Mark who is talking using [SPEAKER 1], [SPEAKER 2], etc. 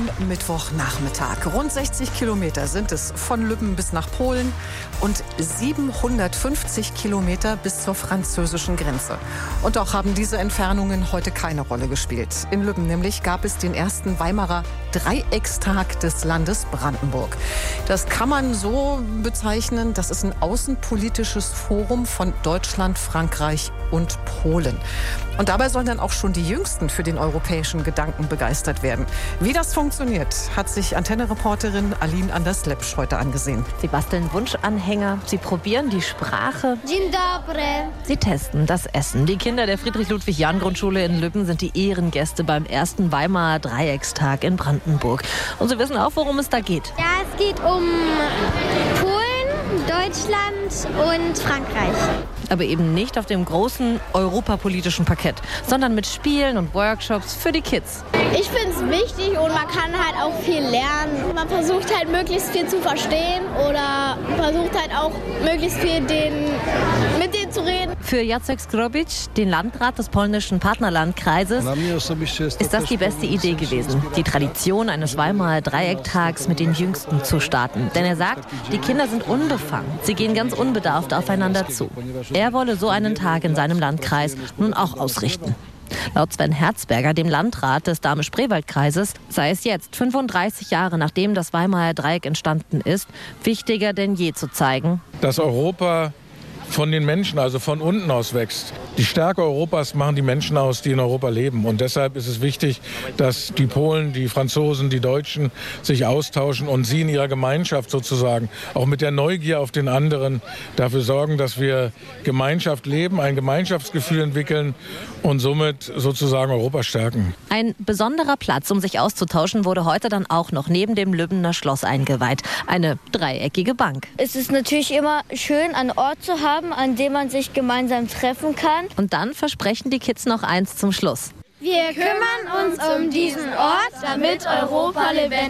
[SPEAKER 1] am Mittwochnachmittag. Rund 60 Kilometer sind es von Lübben bis nach Polen und 750 Kilometer bis zur französischen Grenze. Und doch haben diese Entfernungen heute keine Rolle gespielt. In Lübben nämlich gab es den ersten Weimarer Dreieckstag des Landes Brandenburg. Das kann man so bezeichnen, das ist ein außenpolitisches Forum von Deutschland, Frankreich und Polen. Und dabei sollen dann auch schon die Jüngsten für den europäischen Gedanken begeistert werden. Wie das funktioniert, hat sich Antenne-Reporterin Aline Anders-Lepsch heute angesehen.
[SPEAKER 2] Sie basteln Wunschanhänger, sie probieren die Sprache.
[SPEAKER 3] Dzień dobry.
[SPEAKER 2] Sie testen das Essen. Die Kinder der Friedrich-Ludwig-Jahn-Grundschule in Lübben sind die Ehrengäste beim ersten Weimarer Dreieckstag in Brandenburg. Und sie wissen auch, worum es da geht.
[SPEAKER 3] Ja, es geht um Polen, Deutschland und Frankreich.
[SPEAKER 2] Aber eben nicht auf dem großen europapolitischen Parkett, sondern mit Spielen und Workshops für die Kids.
[SPEAKER 3] Ich finde es wichtig und man kann halt auch viel lernen. Man versucht halt möglichst viel zu verstehen oder versucht halt auch möglichst viel mit denen zu reden.
[SPEAKER 2] Für Jacek Skrobic, den Landrat des polnischen Partnerlandkreises, ist das die beste Idee gewesen, die Tradition eines Weimarer Dreiecktags mit den Jüngsten zu starten. Denn er sagt, die Kinder sind unbefangen, sie gehen ganz unbedarft aufeinander zu. Er wolle so einen Tag in seinem Landkreis nun auch ausrichten. Laut Sven Herzberger, dem Landrat des Dahme-Spreewald-Kreises, sei es jetzt, 35 Jahre nachdem das Weimarer Dreieck entstanden ist, wichtiger denn je zu zeigen,
[SPEAKER 4] dass Europa von den Menschen, also von unten aus wächst. Die Stärke Europas machen die Menschen aus, die in Europa leben. Und deshalb ist es wichtig, dass die Polen, die Franzosen, die Deutschen sich austauschen und sie in ihrer Gemeinschaft sozusagen, auch mit der Neugier auf den anderen, dafür sorgen, dass wir Gemeinschaft leben, ein Gemeinschaftsgefühl entwickeln und somit sozusagen Europa stärken.
[SPEAKER 2] Ein besonderer Platz, um sich auszutauschen, wurde heute dann auch noch neben dem Lübbener Schloss eingeweiht. Eine dreieckige Bank.
[SPEAKER 5] Es ist natürlich immer schön, einen Ort zu haben, an dem man sich gemeinsam treffen kann.
[SPEAKER 2] Und dann versprechen die Kids noch eins zum Schluss.
[SPEAKER 3] Wir kümmern uns um diesen Ort, damit Europa lebendig